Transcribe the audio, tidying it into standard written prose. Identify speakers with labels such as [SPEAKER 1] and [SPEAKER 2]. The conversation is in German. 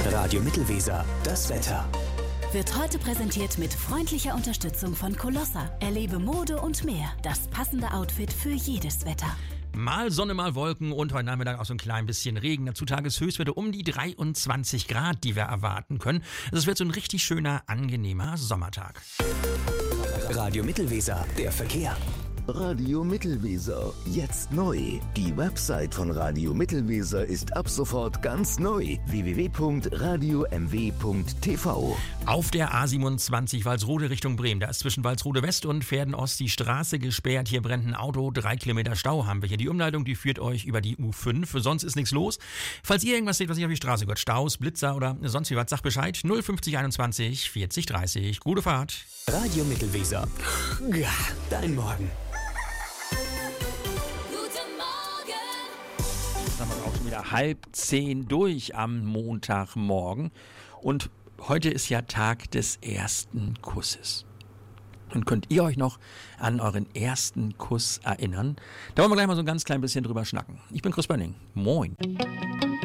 [SPEAKER 1] Radio Mittelweser, das Wetter.
[SPEAKER 2] Wird heute präsentiert mit freundlicher Unterstützung von Colossa. Erlebe Mode und mehr. Das passende Outfit für jedes Wetter.
[SPEAKER 3] Mal Sonne, mal Wolken und heute Nachmittag auch so ein klein bisschen Regen. Dazu Tageshöchstwerte um die 23 Grad, die wir erwarten können. Es wird so ein richtig schöner, angenehmer Sommertag.
[SPEAKER 1] Radio Mittelweser, der Verkehr.
[SPEAKER 4] Radio Mittelweser, jetzt neu. Die Website von Radio Mittelweser ist ab sofort ganz neu. www.radiomw.tv.
[SPEAKER 3] Auf der A27 Walsrode Richtung Bremen. Da ist zwischen Walsrode West und Verden Ost die Straße gesperrt. Hier brennt ein Auto. 3 Kilometer Stau haben wir hier. Die Umleitung, die führt euch über die U5. Sonst ist nichts los. Falls ihr irgendwas seht, was nicht auf die Straße gehört, Staus, Blitzer oder sonst wie was, sagt Bescheid. 050 21 40 30. Gute Fahrt.
[SPEAKER 1] Radio Mittelweser. Ja, dein Morgen.
[SPEAKER 3] Haben wir auch schon wieder 9:30 durch am Montagmorgen. Und heute ist ja Tag des ersten Kusses. Und könnt ihr euch noch an euren ersten Kuss erinnern? Da wollen wir gleich mal so ein ganz klein bisschen drüber schnacken. Ich bin Chris Bönning. Moin.